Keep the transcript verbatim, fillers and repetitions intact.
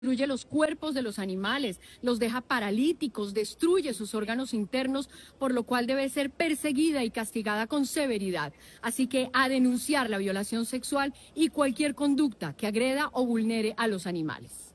destruye los cuerpos de los animales, los deja paralíticos, destruye sus órganos internos, por lo cual debe ser perseguida y castigada con severidad. Así que a denunciar la violación sexual y cualquier conducta que agreda o vulnere a los animales.